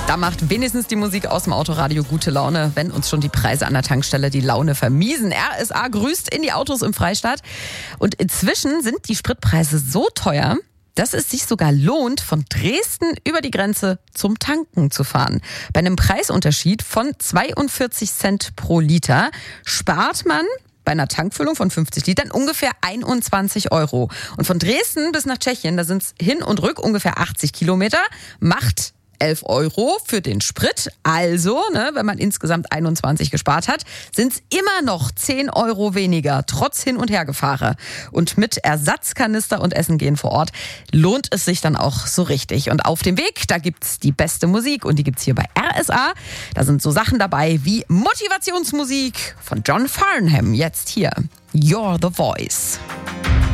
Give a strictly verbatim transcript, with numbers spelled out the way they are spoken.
Da macht wenigstens die Musik aus dem Autoradio gute Laune, wenn uns schon die Preise an der Tankstelle die Laune vermiesen. R S A grüßt in die Autos im Freistaat. Und inzwischen sind die Spritpreise so teuer, dass es sich sogar lohnt, von Dresden über die Grenze zum Tanken zu fahren. Bei einem Preisunterschied von zweiundvierzig Cent pro Liter spart man bei einer Tankfüllung von fünfzig Litern ungefähr einundzwanzig Euro. Und von Dresden bis nach Tschechien, da sind es hin und rück ungefähr achtzig Kilometer, macht elf Euro für den Sprit. Also, ne, wenn man insgesamt einundzwanzig gespart hat, sind es immer noch zehn Euro weniger, trotz Hin- und Hergefahre. Und mit Ersatzkanister und Essen gehen vor Ort lohnt es sich dann auch so richtig. Und auf dem Weg, da gibt's die beste Musik und die gibt's hier bei R S A. Da sind so Sachen dabei wie Motivationsmusik von John Farnham. Jetzt hier, You're the Voice.